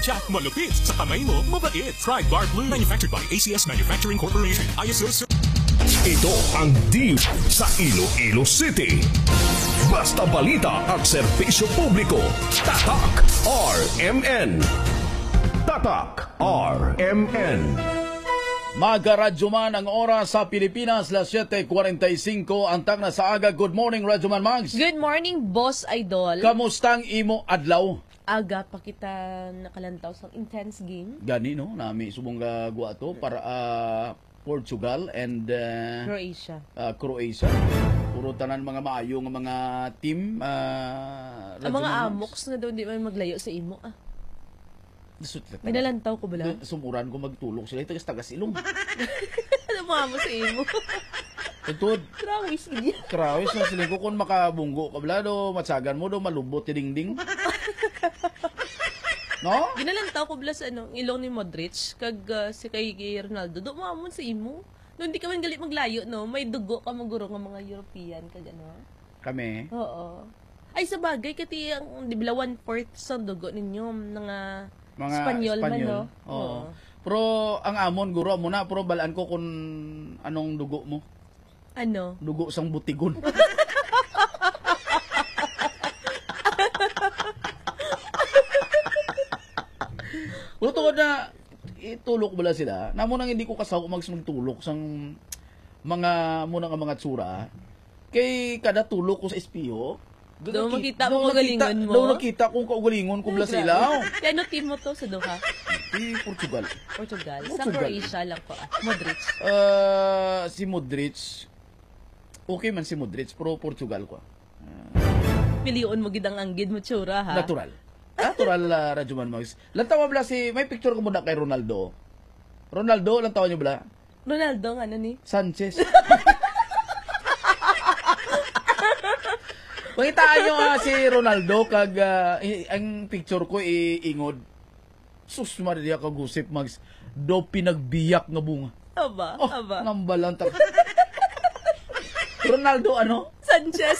Jack malupit sa kamay mo, mabait. Try Bar Blue. Manufactured by ACS Manufacturing Corporation. ISO. Ito ang deal sa Iloilo City. Basta balita at serbisyo publiko. Tatak RMN. Tatak RMN. Magaradyo man ang oras sa Pilipinas, las 7:45 ang tagna sa aga. Good morning, Radyo Man Mags. Good morning, Boss Idol. Kamustang imo adlaw? Aga pa kita nakalantaw sa intense game. Gani no, nami subong gagawa to para Portugal and Croatia. Puro tanan mga maayo nga mga team. Ang mga amoks na doon di man maglayo sa imo. Minalantaw ko bala. Sumuran ko magtulog sila tagas ilong. Ano mo amo sa imo? Tutod. Krawis na sila ko kung makabunggo ka bala do matsagan mo do malubot ti dingding. No? Ginalantaw ko bala sa ilong ni Modric kag si kay Ronaldo. Do mo amo sa imo. No, hindi ka man galit maglayo no. May dugo ka maguro nga mga European kag ano. Kami? Oo. Ay sa bagay kati ang di bala 1/4 sa dugo ninyo mga Espanyol man no. Oo. Pero ang amon guro mo na pero balaan ko kung anong dugo mo. Ano? Dugo sang butigon. Pero tungod na itulok bala sila, namo nang hindi ko kasaw magtulok sang mga muna nga mga tsura. Kay kada tulok ko sa espiyo, doon makita mo kagalingon mo. Doon nakita kung kaugalingon ko bala sila. Ano team mo to sa Doha? Portugal. Sa Croatia lang po. Modric. Si Modric. Okay man si Modric, pero Portugal ko. Piliun mo gidang anggid mo tsura ha. Natural, Radyo Man Mags. Lantawa bala may picture ko muna kay Ronaldo. Ronaldo, lantawa niyo bala? Ronaldo, ano ni? Sanchez. Pangitaan nyo si Ronaldo kag ang picture ko ingod. Sus Maria kagusip Mags. Do pinagbiyak nga bunga. Aba. Nambalan ta. Ronaldo ano? Sanchez.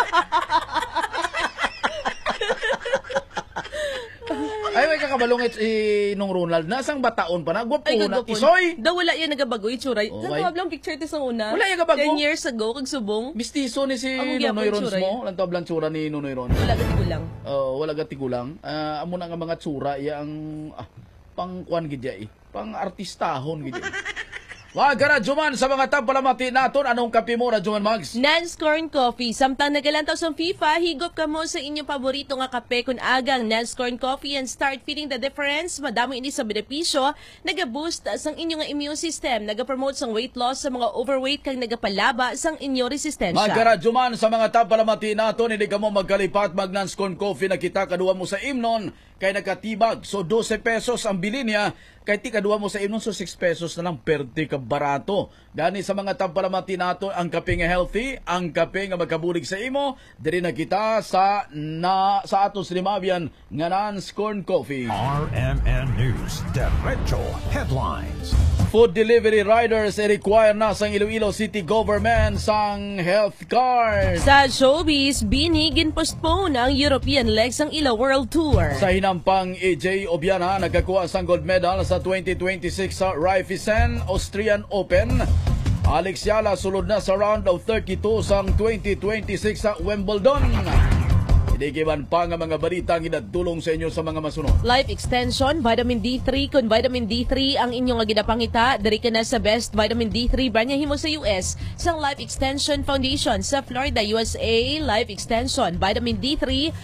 Ay, may kakabalong nung Ronald. Nasang bataon pa na? Gwapo na. Isoy! Daw wala yan nagabago. Itsura. Nagkablang picture ito sa una. Wala yung gabago. 10 years ago, kag subong. Mistiso ni si Nonoy Rons mo. Lantablang tsura ni Nonoy Rons. Wala gatigulang. Wala gatigulang. Amo na nga mga tsura. Yang pang-kuan gidya pang artistahon gidya. Wag Radyo Man sa mga tampalamati naton. Anong kape mo, Radyo Man Mags? Nance Corn Coffee. Samtang nagalantaw sa FIFA, higop ka mo sa inyong paborito nga kape kung agang Nance Corn Coffee and start feeling the difference. Madami ini sa benepisyo. Naga-boost sang inyong immune system. Naga-promote sang weight loss sa mga overweight kang nagapalaba sang inyong resistensya. Wag Radyo Man sa mga tampalamati naton. Hindi ka mo magkalipat mag Nance Corn Coffee na kita kaduwa mo sa imnon. Kay nakatibag. So 12 pesos ang bili niya. Kay ti kaduwa mo sa imnon so 6 pesos na lang perte ka barato. Gani sa mga tampalamati nato ang kape nga healthy, ang kape nga magkabulig sa imo. Diri na kita sa atos limabian nga Nance Corn Coffee. RMN News Derecho Headlines. Food delivery riders require na sang Iloilo City Government sang health card. Sa showbiz, binigin postpone ang European legs ang Ilo World Tour. Sa hinampang AJ Obiana, nagkakuha sang gold medal sa 2026 sa Raiffeisen Austrian Open. Alex Yala sulod na sa round of 32 sang 2026 sa Wimbledon. Idikiman pa nga mga balita ang inadulong sa inyo sa mga masunod. Life Extension, Vitamin D3. Kung Vitamin D3 ang inyong ginapangita, dari ka na sa best Vitamin D3 banyahin mo sa US. Sang Life Extension Foundation sa Florida, USA. Life Extension, Vitamin D3